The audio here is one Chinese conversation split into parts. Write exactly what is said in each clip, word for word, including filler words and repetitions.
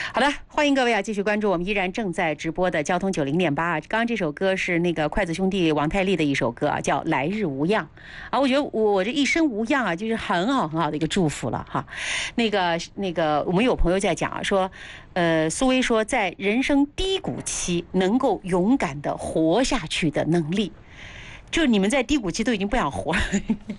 好的，欢迎各位啊，继续关注我们依然正在直播的交通九零点八啊。刚刚这首歌是那个筷子兄弟王太利的一首歌啊，叫《来日无恙》啊。我觉得我我这一生无恙啊，就是很好很好的一个祝福了哈。那个那个，我们有朋友在讲啊，说，呃，苏薇说，在人生低谷期能够勇敢的活下去的能力，就是你们在低谷期都已经不想活了。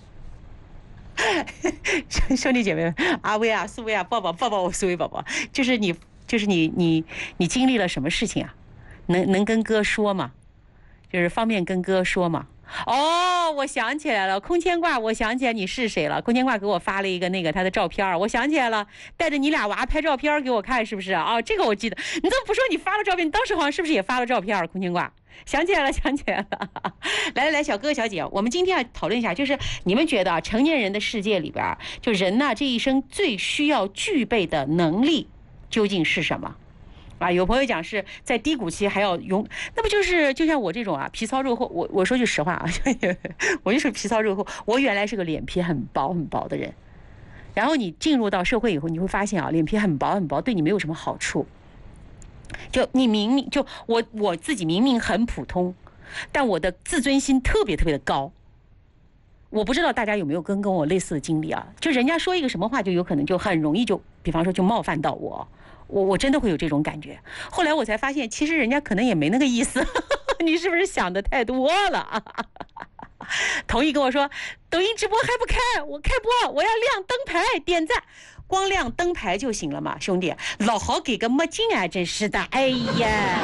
兄弟姐妹们，阿威啊、苏薇啊，抱抱抱抱我苏薇宝宝，就是你，就是你，你你经历了什么事情啊？能能跟哥说吗？就是方便跟哥说吗？哦，我想起来了，空牵挂，我想起来你是谁了。空牵挂给我发了一个那个他的照片，我想起来了，带着你俩娃拍照片给我看，是不是啊？哦，这个我记得。你怎么不说你发了照片？你当时好像是不是也发了照片？空牵挂。想起来了，想起来了。来来来，小哥哥小姐，我们今天要讨论一下，就是你们觉得啊，成年人的世界里边，就人呢这一生最需要具备的能力究竟是什么？啊，有朋友讲是在低谷期还要勇，那不就是就像我这种啊，皮糙肉厚。我我说句实话啊，我就是皮糙肉厚。我原来是个脸皮很薄很薄的人，然后你进入到社会以后，你会发现啊，脸皮很薄很薄对你没有什么好处。就你明明就我我自己明明很普通，但我的自尊心特别特别的高。我不知道大家有没有跟跟我类似的经历啊？就人家说一个什么话，就有可能就很容易就，比方说就冒犯到我，我我真的会有这种感觉。后来我才发现，其实人家可能也没那个意思，你是不是想的太多了？同意跟我说，抖音直播还不开，我开播，我要亮灯牌点赞。光亮灯牌就行了嘛，兄弟，老好给个墨镜啊，真是的，哎呀！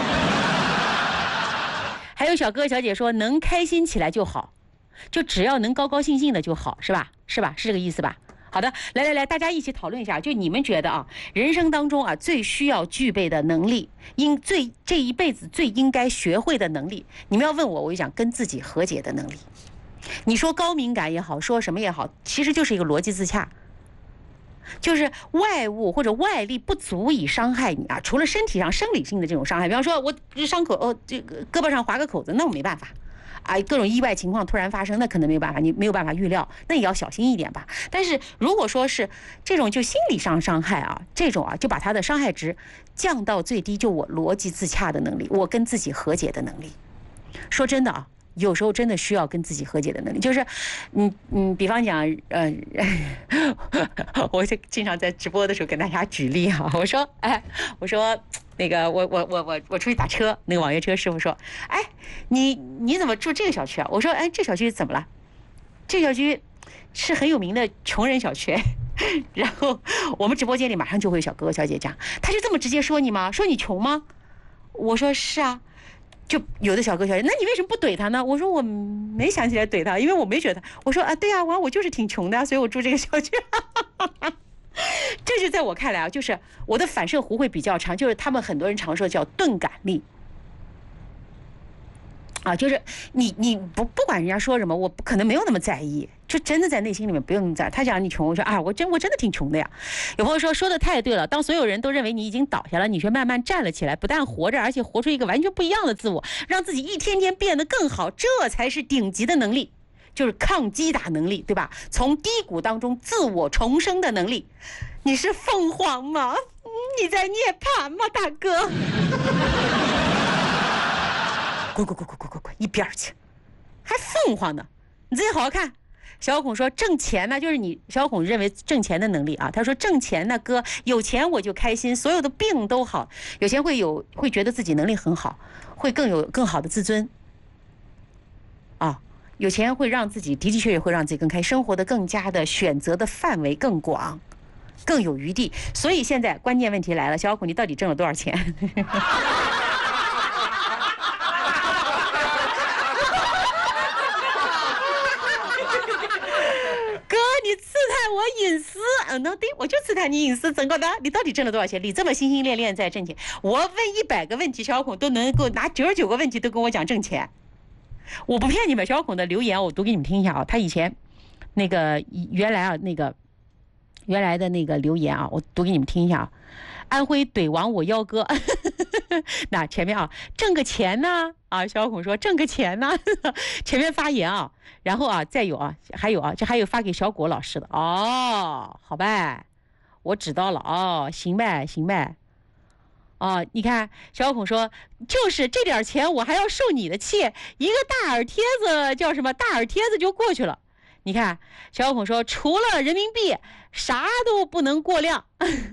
还有小哥哥小姐说，能开心起来就好，就只要能高高兴兴的就好，是吧？是吧？是这个意思吧？好的，来来来，大家一起讨论一下，就你们觉得啊，人生当中啊最需要具备的能力，应最这一辈子最应该学会的能力，你们要问我，我就讲跟自己和解的能力。你说高敏感也好，说什么也好，其实就是一个逻辑自洽。就是外物或者外力不足以伤害你啊，除了身体上生理性的这种伤害，比方说我伤口哦，这个胳膊上划个口子，那我没办法啊，各种意外情况突然发生，那可能没有办法，你没有办法预料，那也要小心一点吧。但是如果说是这种就心理上伤害啊，这种啊就把它的伤害值降到最低，就我逻辑自洽的能力，我跟自己和解的能力。说真的啊，有时候真的需要跟自己和解的能力，就是，嗯嗯，比方讲，呃，我就经常在直播的时候跟大家举例哈、啊，我说，哎，我说那个我我我我我出去打车，那个网约车师傅说，哎，你你怎么住这个小区啊？我说，哎，这小区怎么了？这小区是很有名的穷人小区。然后我们直播间里马上就会有小哥哥小姐讲，他就这么直接说你吗？说你穷吗？我说是啊。就有的小哥小姐，那你为什么不怼他呢？我说我没想起来怼他，因为我没觉得。我说啊，对啊，我我就是挺穷的，所以我住这个小区。这就在我看来啊，就是我的反射弧会比较长，就是他们很多人常说叫钝感力。啊，就是你你不不管人家说什么，我可能没有那么在意，就真的在内心里面不用那么在意。他讲你穷，我说啊，我真我真的挺穷的呀。有朋友说说的太对了，当所有人都认为你已经倒下了，你却慢慢站了起来，不但活着，而且活出一个完全不一样的自我，让自己一天天变得更好，这才是顶级的能力，就是抗击打能力，对吧？从低谷当中自我重生的能力。你是凤凰吗？你在涅槃吗，大哥？滚滚滚滚滚滚滚一边去，还凤凰呢！你自己好好看。小孔说挣钱呢，就是你小孔认为挣钱的能力啊。他说挣钱呢，哥有钱我就开心，所有的病都好。有钱会有会觉得自己能力很好，会更有更好的自尊。啊，有钱会让自己的的确确会让自己更开心，生活的更加的选择的范围更广，更有余地。所以现在关键问题来了，小孔你到底挣了多少钱？我隐私，嗯，那对，我就刺探你隐私，怎么的？你到底挣了多少钱？你这么心心念念在挣钱，我问一百个问题，小孔都能够拿九十九个问题都跟我讲挣钱，我不骗你们。小孔的留言我读给你们听一下啊，他以前那个原来啊那个原来的那个留言啊，我读给你们听一下啊。安徽怼王我幺哥，那前面啊挣个钱呢啊，小孔说挣个钱呢，前面发言啊，然后啊再有啊还有啊这还有发给小果老师的哦，好呗，我知道了哦，行呗行呗， 啊，你看小孔说，就是这点钱我还要受你的气，一个大耳贴子叫什么？大耳贴子就过去了。你看小孔说，除了人民币，啥都不能过量。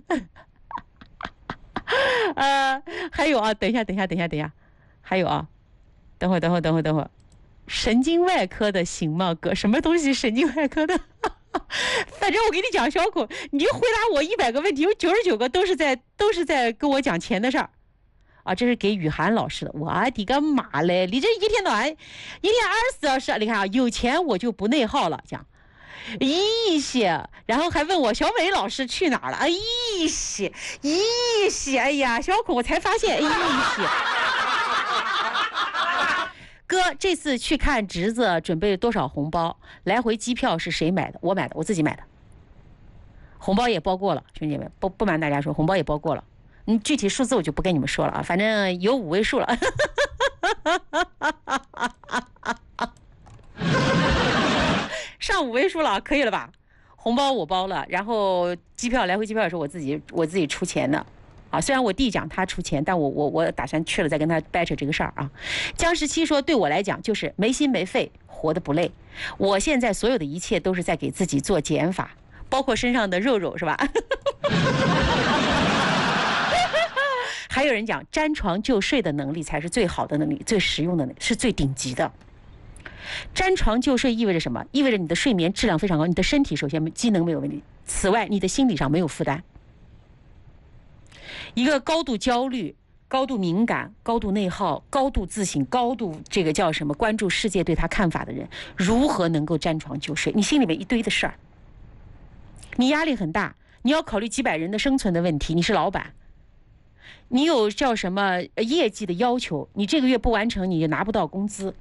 呃，还有啊，等一下，等一下，等一下，等一下，还有啊，等会儿，等会儿，等会儿，等会儿，神经外科的行吗？哥，什么东西神经外科的？反正我跟你讲，小孔，你就回答我一百个问题，有九十九个都是在都是在跟我讲钱的事儿，啊，这是给雨涵老师的。我的个妈嘞！你这一天到晚，一天二十四小时，你看啊，有钱我就不内耗了，讲，一些，然后还问我小美老师去哪儿了？哎，一些，一些，哎呀，小孔，我才发现，哎，一些。哥，这次去看侄子，准备了多少红包？来回机票是谁买的？我买的，我自己买的。红包也包过了，兄弟们，不不瞒大家说，红包也包过了。嗯，具体数字我就不跟你们说了啊，反正有五位数了。上五位数了，可以了吧？红包我包了，然后机票来回机票也是我自己我自己出钱的。啊，虽然我弟讲他出钱，但我我我打算去了再跟他掰扯这个事儿啊。江十七说，对我来讲就是没心没肺，活得不累。我现在所有的一切都是在给自己做减法，包括身上的肉肉，是吧？还有人讲沾床就睡的能力才是最好的能力，最实用的能力，是最顶级的。沾床就睡意味着什么？意味着你的睡眠质量非常高，你的身体首先机能没有问题，此外你的心理上没有负担。一个高度焦虑、高度敏感、高度内耗、高度自省、高度这个叫什么关注世界对他看法的人，如何能够沾床就睡？你心里面一堆的事儿，你压力很大，你要考虑几百人的生存的问题，你是老板，你有叫什么业绩的要求，你这个月不完成你就拿不到工资，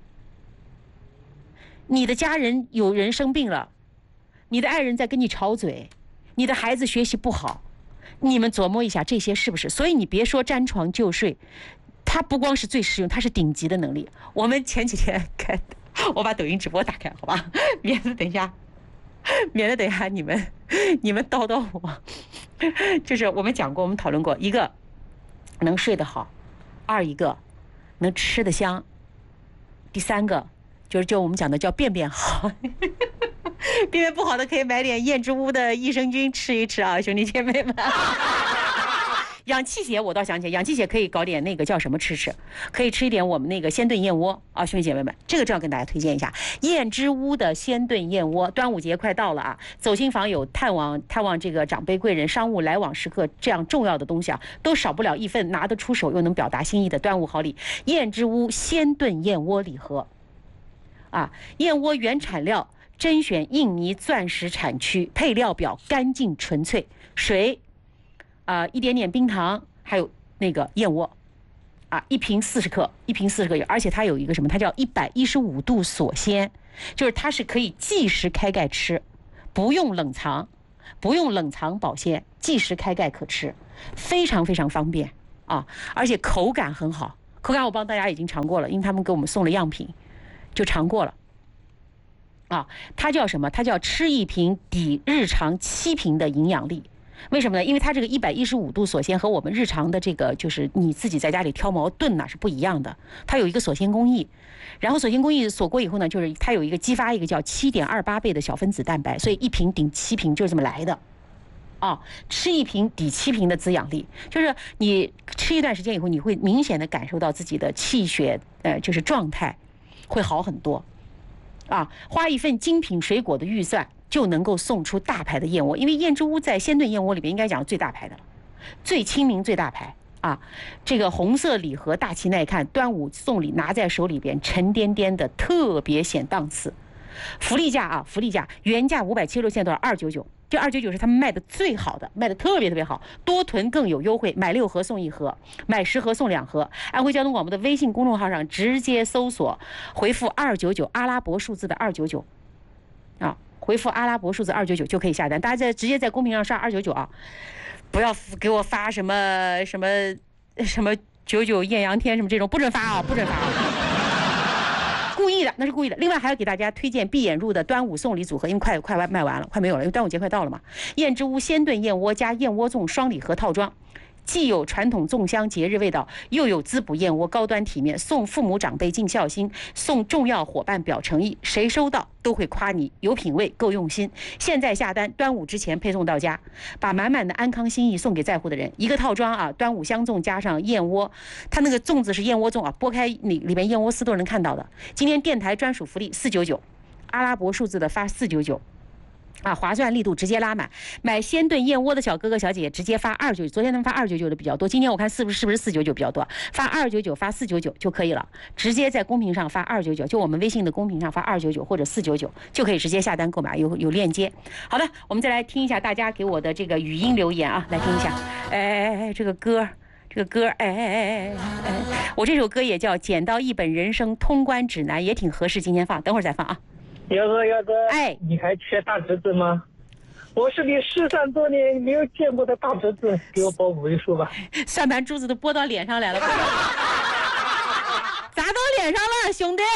你的家人有人生病了，你的爱人在跟你吵嘴，你的孩子学习不好，你们琢磨一下这些是不是？所以你别说沾床就睡，它不光是最实用，它是顶级的能力。我们前几天开，我把抖音直播打开，好吧，免得等一下，免得等一下你们你们叨叨我。就是我们讲过，我们讨论过，一个能睡得好，二一个能吃得香，第三个就是就我们讲的叫便便好。便便不好的可以买点燕之屋的益生菌吃一吃啊，兄弟姐妹们。养气血我倒想起来，养气血可以搞点那个叫什么吃吃，可以吃一点我们那个鲜炖燕窝啊，兄弟姐妹们，这个正要跟大家推荐一下燕之屋的鲜炖燕窝。端午节快到了啊，走亲访友、探望探望这个长辈贵人、商务来往时刻，这样重要的东西啊，都少不了一份拿得出手又能表达心意的端午好礼。燕之屋鲜炖燕窝礼盒啊，燕窝原产料甄选印尼钻石产区，配料表干净纯粹，水啊、呃、一点点冰糖，还有那个燕窝啊，一瓶四十克，一瓶四十克，而且它有一个什么，它叫一百一十五度锁鲜，就是它是可以即时开盖吃，不用冷藏，不用冷藏保鲜，即时开盖可吃，非常非常方便啊，而且口感很好，口感我帮大家已经尝过了，因为他们给我们送了样品，就尝过了。啊，它叫什么？它叫吃一瓶抵日常七瓶的营养力。为什么呢？因为它这个一百一十五度锁鲜和我们日常的这个就是你自己在家里挑毛炖呐、啊、是不一样的。它有一个锁鲜工艺，然后锁鲜工艺锁过以后呢，就是它有一个激发一个叫七点二八倍的小分子蛋白，所以一瓶顶七瓶就是这么来的。啊，吃一瓶抵七瓶的滋养力，就是你吃一段时间以后，你会明显的感受到自己的气血呃就是状态会好很多。啊，花一份精品水果的预算就能够送出大牌的燕窝，因为燕之屋在鲜炖燕窝里面应该讲最大牌的了，最亲民最大牌啊。这个红色礼盒大气耐看，端午送礼拿在手里边沉甸甸的，特别显档次。福利价啊，福利价原价五百七十六，现在多少？二九九。这二九九是他们卖的最好的，卖的特别特别好，多囤更有优惠，买六盒送一盒，买十盒送两盒。安徽交通广播的微信公众号上直接搜索，回复二九九阿拉伯数字的二九九，啊，回复阿拉伯数字二九九就可以下单。大家在直接在公屏上刷二九九啊，不要给我发什么什么什么九九艳阳天什么这种，不准发啊，不准发啊。故意的，那是故意的。另外还要给大家推荐闭眼入的端午送礼组合，因为快快卖完了，快没有了，因为端午节快到了嘛。燕之屋鲜炖燕窝加燕窝粽双礼盒套装， 既有传统粽香节日味道，又有滋补燕窝高端体面。送父母长辈尽孝心，送重要伙伴表诚意，谁收到都会夸你有品位够用心。现在下单，端午之前配送到家，把满满的安康心意送给在乎的人。一个套装啊，端午香粽加上燕窝，它那个粽子是燕窝粽啊，剥开里里面燕窝丝都能看到的。今天电台专属福利四九九，阿拉伯数字的发四九九。啊，划算力度直接拉满，买鲜炖燕窝的小哥哥小姐姐直接发二九，昨天他们发二九九的比较多，今天我看是不是是不是四九九比较多，发二九九发四九九就可以了，直接在公屏上发二九九，就我们微信的公屏上发二九九或者四九九就可以直接下单购买，有有链接。好的，我们再来听一下大家给我的这个语音留言啊，来听一下，哎哎哎，这个歌。这个歌，哎哎哎哎哎，我这首歌也叫《捡到一本人生通关指南》，也挺合适今天放，等会儿再放啊。 幺哥，幺哥， 哎， 你还缺大侄子吗？我是你失散多年没有见过的大侄子，给我报五位数吧。 算盘珠子都拨到脸上来了，砸到脸上了，兄弟！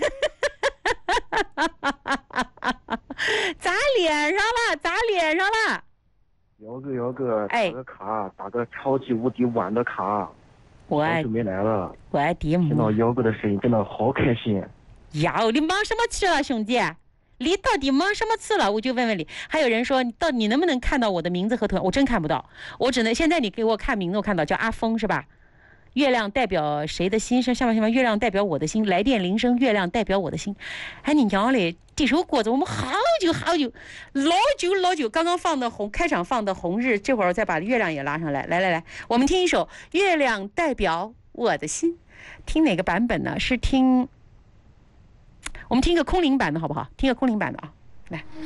砸脸上了，砸脸上了！ 幺哥，幺哥， 哎， 打个卡，打个超级无敌晚的卡。 我爱好久没来了， 我爱迪姆。 听到幺哥的声音真的好开心。 呀，你忙什么去了，兄弟？你到底忙什么去了？我就问问你。还有人说，你到你能不能看到我的名字和图案？我真看不到，我只能现在你给我看名字，我看到叫阿峰是吧？月亮代表谁的心？下面下面月亮代表我的心，来电铃声，月亮代表我的心。哎，你娘嘞！这首歌子我们好久好久，老久老久，刚刚放的红开场放的红日，这会儿再把月亮也拉上来。来来来，我们听一首《月亮代表我的心》，听哪个版本呢？是听。我们听个空灵版的好不好？听个空灵版的啊，来。